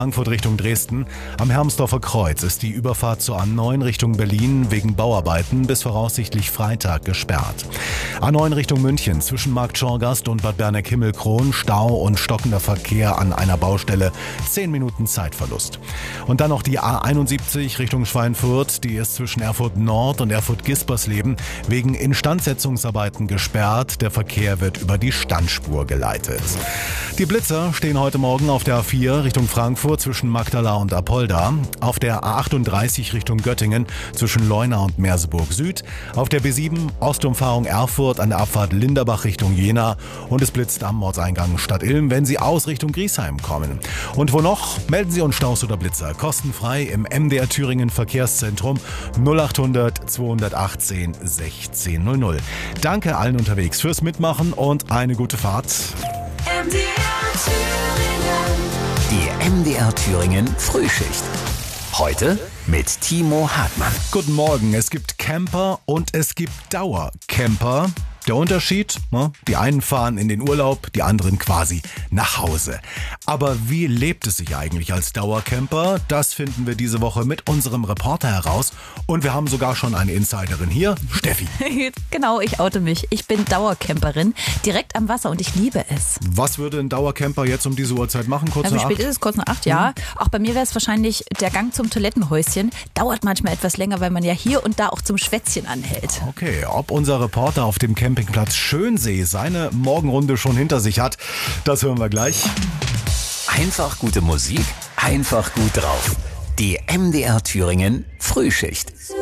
Frankfurt Richtung Dresden. Am Hermsdorfer Kreuz ist die Überfahrt zur A9 Richtung Berlin wegen Bauarbeiten bis voraussichtlich Freitag gesperrt. A9 Richtung München zwischen Markt Schorgast und Bad Berneck-Himmelkron Stau und stockender Verkehr an einer Baustelle. 10 Minuten Zeitverlust. Und dann noch die A71 Richtung Schweinfurt. Die ist zwischen Erfurt Nord und Erfurt Gispersleben wegen Instandsetzungsarbeiten gesperrt. Der Verkehr wird über die Standspur geleitet. Die Blitzer stehen heute Morgen auf der A4 Richtung Frankfurt zwischen Magdala und Apolda, auf der A38 Richtung Göttingen zwischen Leuna und Merseburg Süd, auf der B7 Ostumfahrung Erfurt an der Abfahrt Linderbach Richtung Jena und es blitzt am Ortseingang Stadtilm, wenn Sie aus Richtung Griesheim kommen. Und wo noch? Melden Sie uns Staus oder Blitzer kostenfrei im MDR Thüringen Verkehrszentrum 0800 218 1600. Danke allen unterwegs fürs Mitmachen und eine gute Fahrt. Die MDR Thüringen Frühschicht. Heute mit Timo Hartmann. Guten Morgen, es gibt Camper und es gibt Dauercamper. Der Unterschied, die einen fahren in den Urlaub, die anderen quasi nach Hause. Aber wie lebt es sich eigentlich als Dauercamper? Das finden wir diese Woche mit unserem Reporter heraus. Und wir haben sogar schon eine Insiderin hier, Steffi. Genau, ich oute mich. Ich bin Dauercamperin, direkt am Wasser und ich liebe es. Was würde ein Dauercamper jetzt um diese Uhrzeit machen? Kurz Wie nach 8? spät ist es? Kurz nach 8, ja. Auch bei mir wäre es wahrscheinlich der Gang zum Toilettenhäuschen. Dauert manchmal etwas länger, weil man ja hier und da auch zum Schwätzchen anhält. Okay, ob unser Reporter auf dem Campingplatz Schönsee seine Morgenrunde schon hinter sich hat, das hören wir gleich. Einfach gute Musik, einfach gut drauf. Die MDR Thüringen Frühschicht.